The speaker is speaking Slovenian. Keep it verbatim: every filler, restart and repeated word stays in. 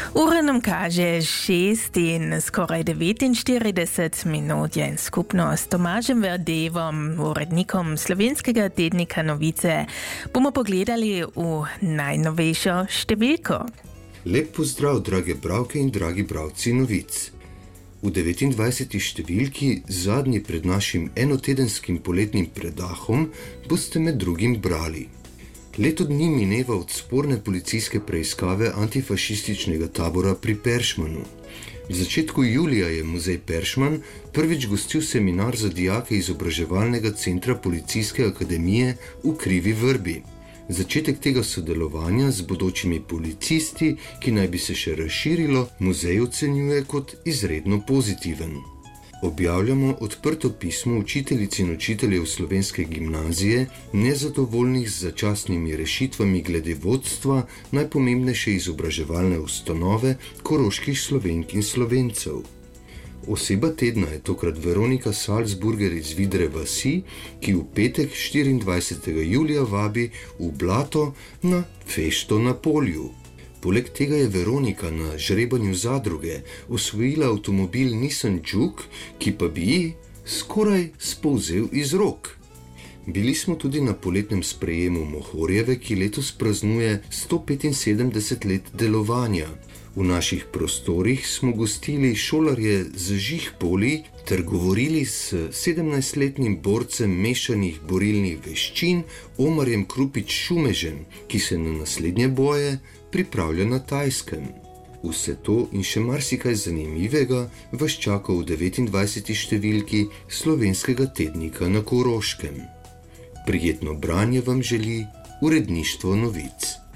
Ura nam kaže šest in skoraj devetinštirideset minut je skupno s Tomažem Verdevom, urednikom slovenskega tednika Novice, bomo pogledali v najnovejšo številko. Lep pozdrav, drage bralke in dragi bralci Novic. V devetindvajseti številki, zadnji pred našim enotedenskim poletnim predahom, boste med drugim brali. Leto dni mineva od sporne policijske preiskave antifašističnega tabora pri Peršmanu. V začetku julija je muzej Peršman prvič gostil seminar za dijake izobraževalnega centra Policijske akademije v Krivi Vrbi. Začetek tega sodelovanja z bodočimi policisti, ki naj bi se še razširilo, muzej ocenjuje kot izredno pozitiven. Objavljamo odprto pismo učiteljici in učiteljev slovenske gimnazije, nezadovoljnih z začasnimi rešitvami glede vodstva najpomembnejše izobraževalne ustanove koroških Slovenk in Slovencev. Oseba tedna je tokrat Veronika Salzburger iz Vidre vasi, ki v petek štiriindvajsetega julija vabi v Blato na fešto na polju. Poleg tega je Veronika na žrebanju zadruge osvojila avtomobil Nissan Juke, ki pa bi ji skoraj spolzel iz rok. Bili smo tudi na poletnem sprejemu Mohorjeve, ki letos praznuje sto petinsedemdeset let delovanja. V naših prostorih smo gostili šolarje z Žihpoli ter govorili s sedemnajstletnim borcem mešanih borilnih veščin Omarjem Krupič Šumežem, ki se na naslednje boje pripravlja na Tajskem. Vse to in še marsikaj zanimivega vas čaka v devetindvajseti številki slovenskega tednika na Koroškem. Prijetno branje vam želi uredništvo Novic.